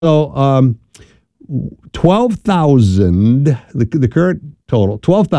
So 12,000, the current total,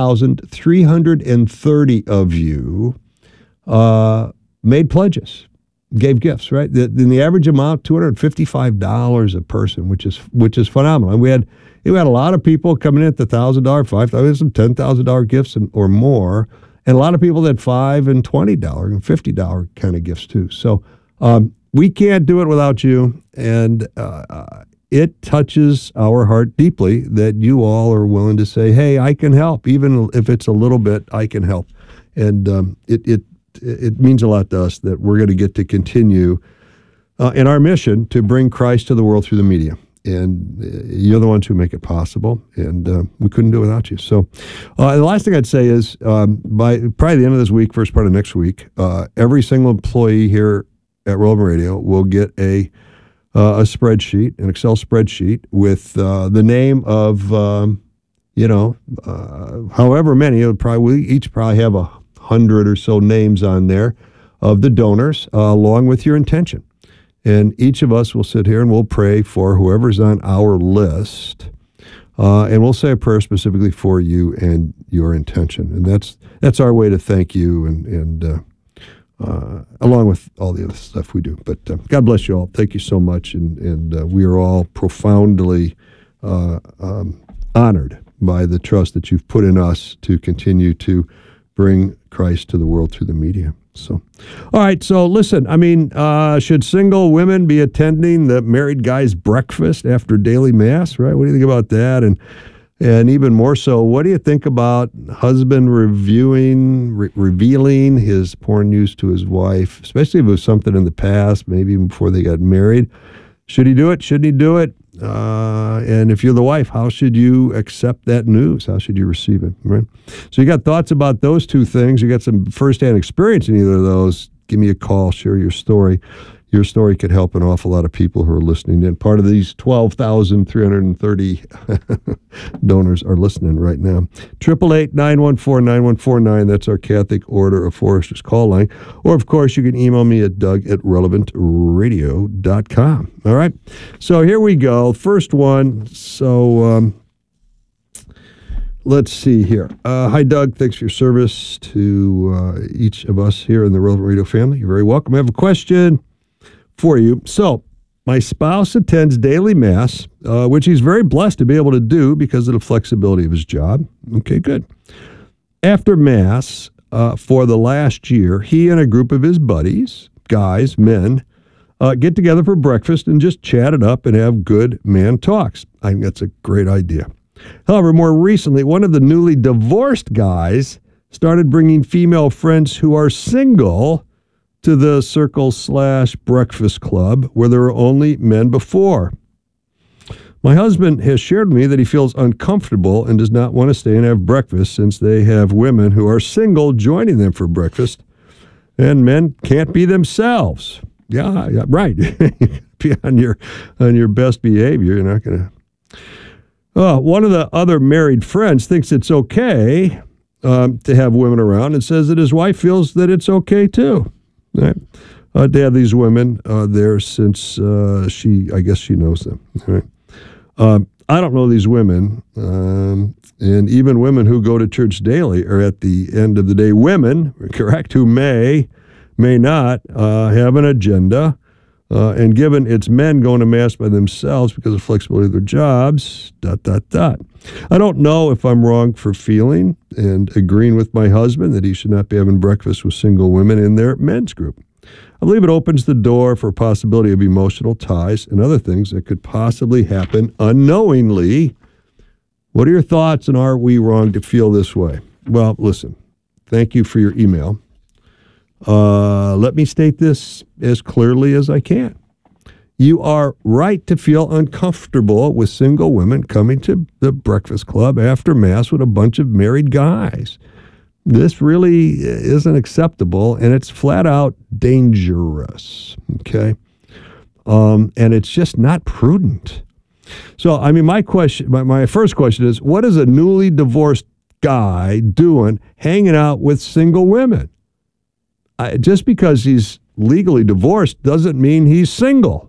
12,330 of you made pledges, gave gifts, right? The average amount, $255 a person, which is phenomenal. And we had a lot of people coming in at the $1,000, $5,000, some $10,000 gifts or more, and a lot of people that $5 and $20 and $50 kind of gifts too. So we can't do it without you, and it touches our heart deeply that you all are willing to say, "Hey, I can help, even if it's a little bit. I can help," and it means a lot to us that we're going to get to continue in our mission to bring Christ to the world through the media. And you're the ones who make it possible, and we couldn't do it without you. So the last thing I'd say is by probably the end of this week, first part of next week, every single employee here at Relevant Radio will get a spreadsheet, an Excel spreadsheet with the name of, however many, we each probably have 100 or so names on there of the donors, along with your intention. And each of us will sit here and we'll pray for whoever's on our list, and we'll say a prayer specifically for you and your intention. And that's our way to thank you, and along with all the other stuff we do. But God bless you all. Thank you so much, and we are all profoundly honored by the trust that you've put in us to continue to bring Christ to the world through the media. So, all right. So listen, I mean, should single women be attending the married guy's breakfast after daily mass, right? What do you think about that? And even more so, what do you think about husband revealing his porn news to his wife, especially if it was something in the past, maybe even before they got married? Should he do it? Shouldn't he do it? And if you're the wife, how should you accept that news? How should you receive it? Right? So you got thoughts about those two things. You got some firsthand experience in either of those. Give me a call. Share your story. Your story could help an awful lot of people who are listening in. Part of these 12,330 donors are listening right now. 888-914-9149. That's our Catholic Order of Foresters call line. Or, of course, you can email me at doug@relevantradio.com. All right? So here we go. First one. So let's see here. Hi, Doug. Thanks for your service to each of us here in the Relevant Radio family. You're very welcome. I have a question for you. So, my spouse attends daily mass, which he's very blessed to be able to do because of the flexibility of his job. Okay, good. After mass, for the last year, he and a group of his buddies, guys, men, get together for breakfast and just chat it up and have good man talks. I think that's a great idea. However, more recently, one of the newly divorced guys started bringing female friends who are single to the circle/breakfast club where there were only men before. My husband has shared with me that he feels uncomfortable and does not want to stay and have breakfast since they have women who are single joining them for breakfast, and men can't be themselves. Yeah, right. Be on your best behavior. You're not going to. One of the other married friends thinks it's okay to have women around and says that his wife feels that it's okay too. Right. To have these women there since I guess she knows them. Right. I don't know these women, and even women who go to church daily are at the end of the day women, correct, who may not have an agenda, and given it's men going to mass by themselves because of flexibility of their jobs, ... I don't know if I'm wrong for feeling and agreeing with my husband that he should not be having breakfast with single women in their men's group. I believe it opens the door for a possibility of emotional ties and other things that could possibly happen unknowingly. What are your thoughts, and are we wrong to feel this way? Well, listen, thank you for your email. Let me state this as clearly as I can. You are right to feel uncomfortable with single women coming to the breakfast club after mass with a bunch of married guys. This really isn't acceptable, and it's flat out dangerous, okay? And it's just not prudent. So, I mean, my first question is, what is a newly divorced guy doing hanging out with single women? Just because he's legally divorced doesn't mean he's single.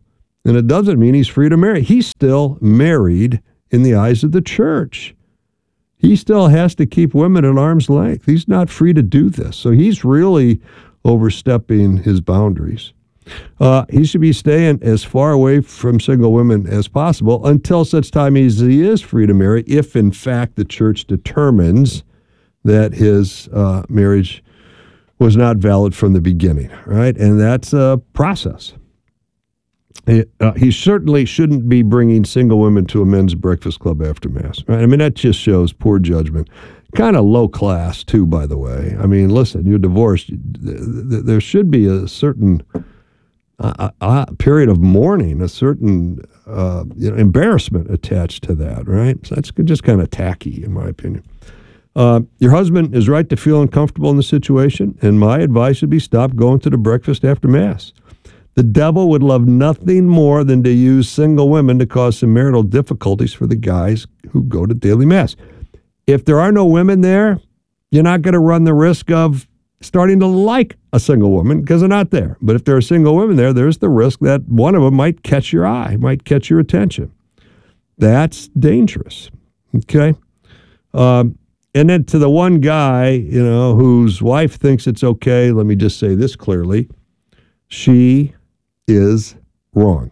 And it doesn't mean he's free to marry. He's still married in the eyes of the church. He still has to keep women at arm's length. He's not free to do this. So he's really overstepping his boundaries. He should be staying as far away from single women as possible until such time as he is free to marry, if in fact the church determines that his marriage was not valid from the beginning, right? And that's a process. He certainly shouldn't be bringing single women to a men's breakfast club after Mass, right? I mean, that just shows poor judgment. Kind of low class, too, by the way. I mean, listen, you're divorced. There should be a certain period of mourning, a certain embarrassment attached to that, right? So that's just kind of tacky, in my opinion. Your husband is right to feel uncomfortable in the situation, and my advice would be stop going to the breakfast after Mass. The devil would love nothing more than to use single women to cause some marital difficulties for the guys who go to daily Mass. If there are no women there, you're not going to run the risk of starting to like a single woman because they're not there. But if there are single women there, there's the risk that one of them might catch your eye, might catch your attention. That's dangerous, okay? And then to the one guy, whose wife thinks it's okay, let me just say this clearly. She is wrong.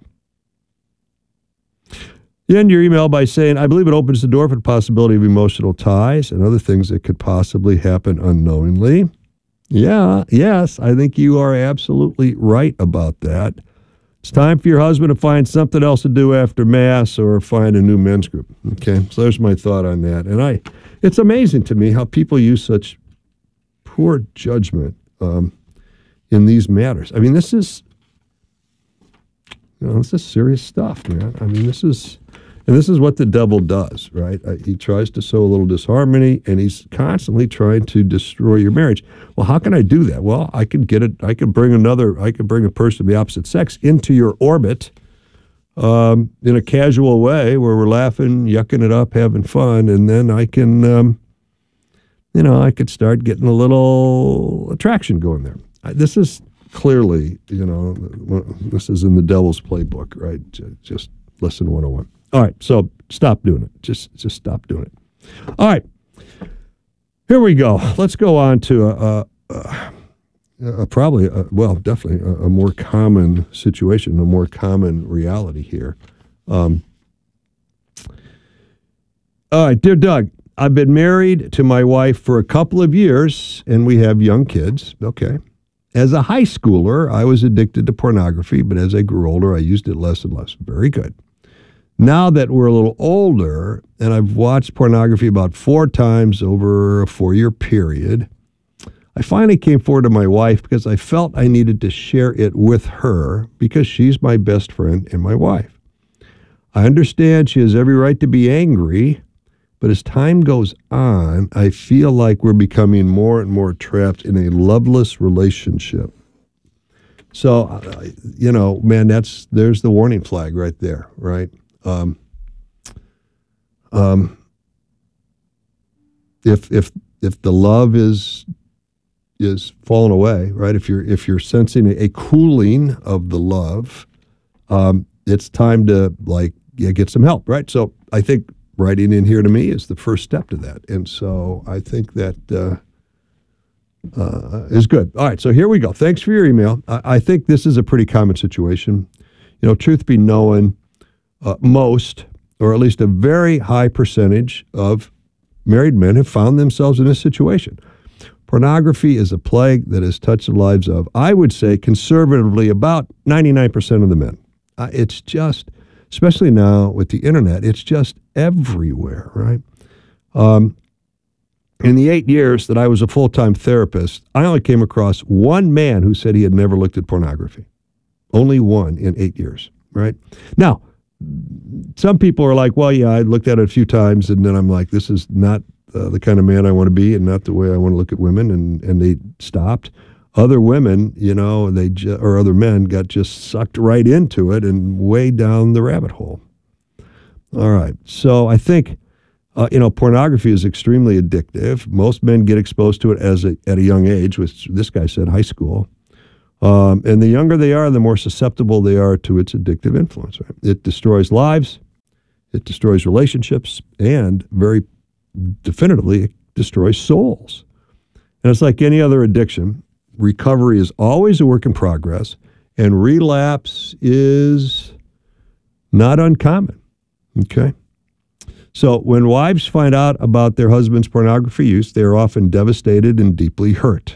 You end your email by saying, I believe it opens the door for the possibility of emotional ties and other things that could possibly happen unknowingly. Yes, I think you are absolutely right about that. It's time for your husband to find something else to do after Mass or find a new men's group. Okay, so there's my thought on that. And it's amazing to me how people use such poor judgment in these matters. I mean, this is serious stuff, man. I mean, this is what the devil does, right? He tries to sow a little disharmony, and he's constantly trying to destroy your marriage. Well, how can I do that? Well, I could bring a person of the opposite sex into your orbit in a casual way where we're laughing, yucking it up, having fun, and then I can, I could start getting a little attraction going there. This is clearly, this is in the devil's playbook, right? Just lesson 101. All right, so stop doing it. Just stop doing it. All right, here we go. Let's go on to definitely a more common situation, a more common reality here. All right, dear Doug, I've been married to my wife for a couple of years, and we have young kids. Okay. As a high schooler, I was addicted to pornography, but as I grew older, I used it less and less. Very good. Now that we're a little older, and I've watched pornography about 4 times over a 4-year period, I finally came forward to my wife because I felt I needed to share it with her because she's my best friend and my wife. I understand she has every right to be angry, but as time goes on, I feel like we're becoming more and more trapped in a loveless relationship. So, man, there's the warning flag right there, right? If the love is falling away, right? If you're sensing a cooling of the love, it's time to get some help, right? So I think writing in here to me is the first step to that. And so I think that is good. All right, so here we go. Thanks for your email. I think this is a pretty common situation. Truth be known, most, or at least a very high percentage of married men have found themselves in this situation. Pornography is a plague that has touched the lives of, I would say, conservatively, about 99% of the men. It's just, especially now with the internet, it's just everywhere, right? In the 8 years that I was a full-time therapist, I only came across one man who said he had never looked at pornography. Only one in 8 years, right? Now, some people are like, well, yeah, I looked at it a few times, and then I'm like, this is not the kind of man I want to be and not the way I want to look at women, and they stopped. Other women, or other men got just sucked right into it and way down the rabbit hole. All right. So I think, pornography is extremely addictive. Most men get exposed to it at a young age, which this guy said high school. And the younger they are, the more susceptible they are to its addictive influence. Right? It destroys lives, it destroys relationships, and very definitively, it destroys souls. And it's like any other addiction. Recovery is always a work in progress, and relapse is not uncommon. Okay? So when wives find out about their husband's pornography use, they are often devastated and deeply hurt.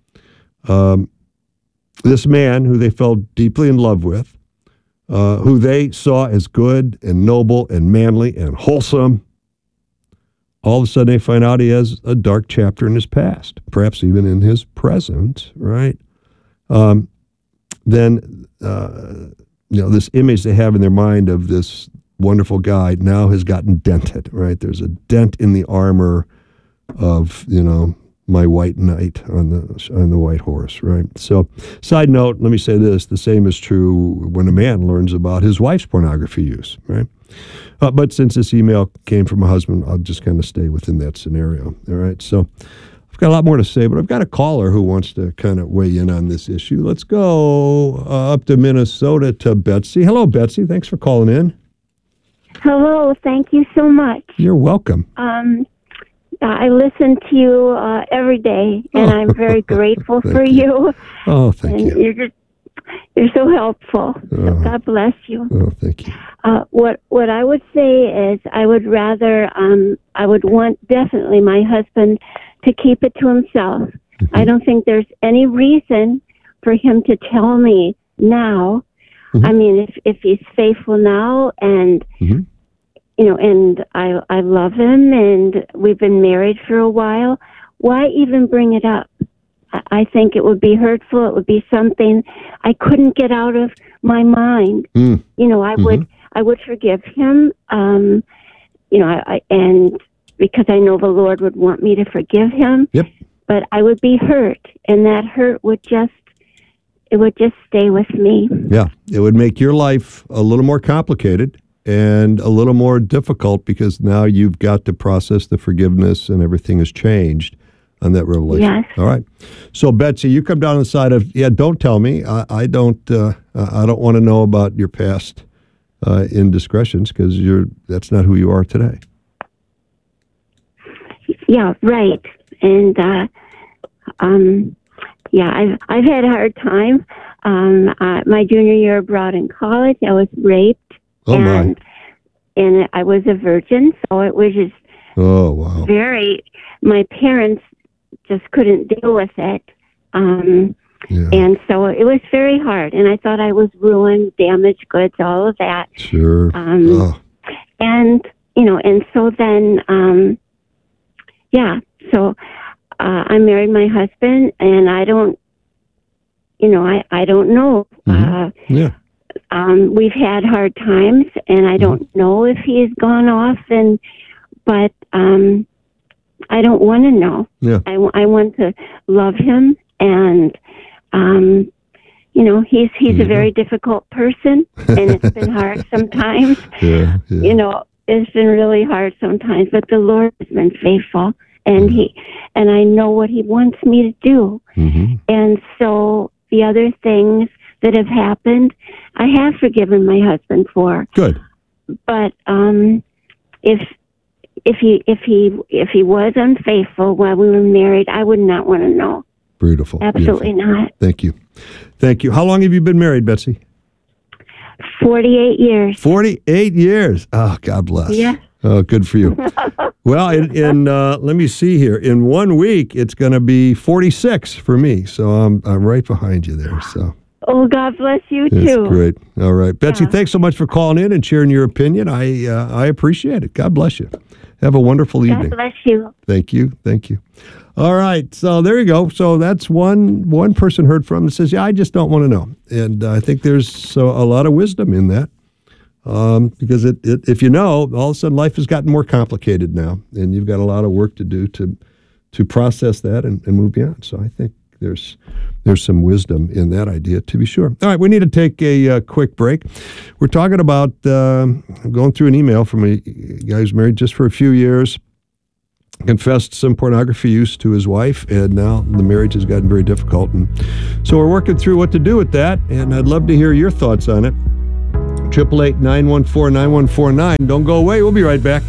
This man, who they fell deeply in love with, who they saw as good and noble and manly and wholesome, all of a sudden they find out he has a dark chapter in his past, perhaps even in his present, right? Then, this image they have in their mind of this wonderful guy now has gotten dented, right? There's a dent in the armor of, my white knight on the white horse, right? So, side note, let me say this: the same is true when a man learns about his wife's pornography use, right? But since this email came from a husband, I'll just kind of stay within that scenario. All right. So I've got a lot more to say, but I've got a caller who wants to kind of weigh in on this issue. Let's go up to Minnesota to Betsy. Hello, Betsy. Thanks for calling in. Hello. Thank you so much. You're welcome. I listen to you every day, and I'm very grateful for you. Oh, thank you. You're so helpful. So God bless you. Oh, thank you. What I would say is I would rather, I would want definitely my husband to keep it to himself. Mm-hmm. I don't think there's any reason for him to tell me now. Mm-hmm. I mean, if he's faithful now and, mm-hmm. And I love him and we've been married for a while, why even bring it up? I think it would be hurtful. It would be something I couldn't get out of my mind. Mm. I would forgive him. And because I know the Lord would want me to forgive him. Yep. But I would be hurt, and that hurt would just stay with me. Yeah, it would make your life a little more complicated and a little more difficult because now you've got to process the forgiveness and everything has changed on that revelation. Yes. All right. So Betsy, you come down on the side of, don't tell me. I don't want to know about your past indiscretions because that's not who you are today. Yeah, right. And I've had a hard time. My junior year abroad in college, I was raped. Oh, and I was a virgin, so it was just my parents just couldn't deal with it. And so it was very hard. And I thought I was ruined, damaged goods, all of that. Sure. And so then, I married my husband, and I don't know. Mm-hmm. We've had hard times, and I don't know if he's gone off, but I don't want to know. Yeah. I want to love him, and he's a very difficult person, and it's been hard sometimes. Yeah. It's been really hard sometimes, but the Lord has been faithful, and and I know what He wants me to do. Mm-hmm. And so the other things that have happened, I have forgiven my husband for. Good. But if he was unfaithful while we were married, I would not want to know. Beautiful. Absolutely not. Thank you. How long have you been married, Betsy? 48 years. 48 years. Oh, God bless. Yeah. Oh, good for you. Well, in let me see here. In 1 week, it's going to be 46 for me. So I'm right behind you there. So. Oh, God bless you too. That's great. All right, Betsy. Thanks so much for calling in and sharing your opinion. I appreciate it. God bless you. Have a wonderful evening. God bless you. Thank you. All right. So there you go. So that's one person heard from that says, I just don't want to know. And I think there's a lot of wisdom in that because if you know, all of a sudden life has gotten more complicated now, and you've got a lot of work to do to process that and move beyond. So I think there's some wisdom in that idea, to be sure. All right, we need to take a quick break. We're talking about going through an email from a guy who's married just for a few years, confessed some pornography use to his wife, and now the marriage has gotten very difficult. And so we're working through what to do with that, and I'd love to hear your thoughts on it. 888-914-9149. Don't go away. We'll be right back.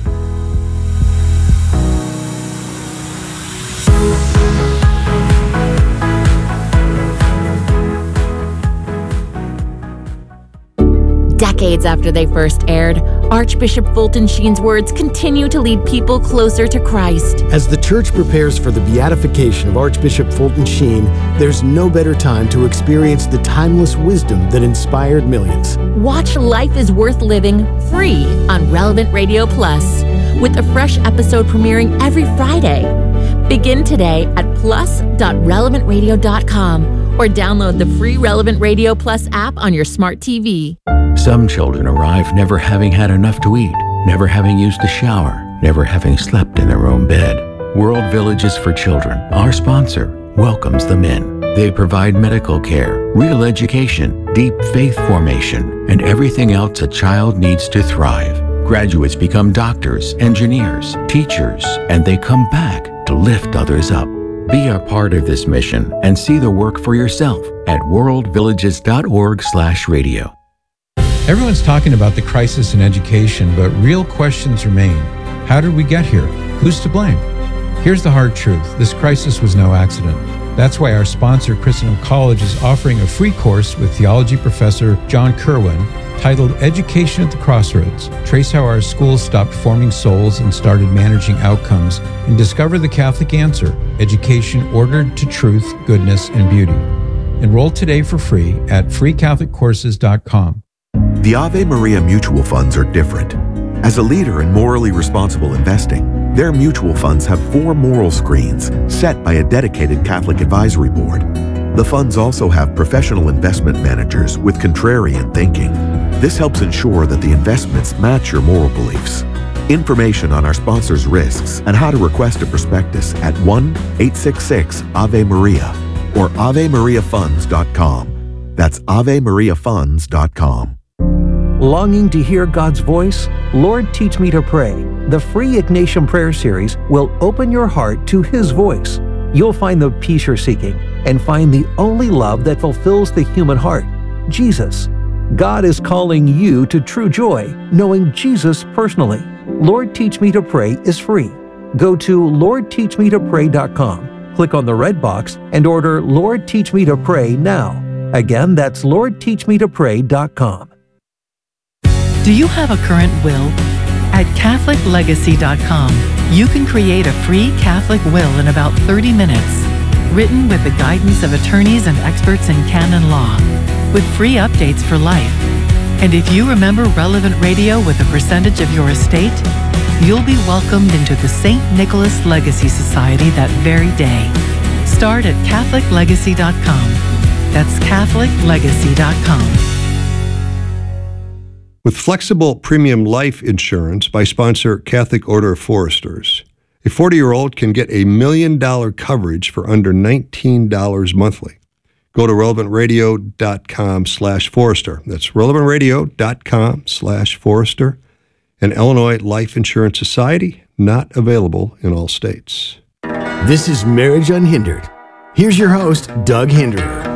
Decades after they first aired, Archbishop Fulton Sheen's words continue to lead people closer to Christ. As the church prepares for the beatification of Archbishop Fulton Sheen, there's no better time to experience the timeless wisdom that inspired millions. Watch Life is Worth Living free on Relevant Radio Plus, with a fresh episode premiering every Friday. Begin today at plus.relevantradio.com or download the free Relevant Radio Plus app on your smart TV. Some children arrive never having had enough to eat, never having used a shower, never having slept in their own bed. World Villages for Children, our sponsor, welcomes them in. They provide medical care, real education, deep faith formation, and everything else a child needs to thrive. Graduates become doctors, engineers, teachers, and they come back to lift others up. Be a part of this mission and see the work for yourself at worldvillages.org/radio. Everyone's talking about the crisis in education, but real questions remain. How did we get here? Who's to blame? Here's the hard truth. This crisis was no accident. That's why our sponsor, Christendom College, is offering a free course with theology professor John Kerwin titled Education at the Crossroads. Trace how our schools stopped forming souls and started managing outcomes, and discover the Catholic answer, education ordered to truth, goodness, and beauty. Enroll today for free at freecatholiccourses.com. The Ave Maria mutual funds are different. As a leader in morally responsible investing, their mutual funds have 4 moral screens set by a dedicated Catholic advisory board. The funds also have professional investment managers with contrarian thinking. This helps ensure that the investments match your moral beliefs. Information on our sponsors' risks and how to request a prospectus at 1-866-AVE-MARIA or AveMariaFunds.com. That's AveMariaFunds.com. Longing to hear God's voice? Lord, Teach Me to Pray. The free Ignatian Prayer Series will open your heart to His voice. You'll find the peace you're seeking and find the only love that fulfills the human heart, Jesus. God is calling you to true joy, knowing Jesus personally. Lord, Teach Me to Pray is free. Go to LordTeachMeToPray.com, click on the red box, and order Lord, Teach Me to Pray now. Again, that's LordTeachMeToPray.com. Do you have a current will? At CatholicLegacy.com, you can create a free Catholic will in about 30 minutes, written with the guidance of attorneys and experts in canon law, with free updates for life. And if you remember Relevant Radio with a percentage of your estate, you'll be welcomed into the St. Nicholas Legacy Society that very day. Start at CatholicLegacy.com. That's CatholicLegacy.com. With flexible premium life insurance by sponsor Catholic Order of Foresters, a 40-year-old can get $1 million coverage for under $19 monthly. Go to relevantradio.com/Forester. That's relevantradio.com/Forester. An Illinois Life Insurance Society, not available in all states. This is Marriage Unhindered. Here's your host, Doug Hinderer.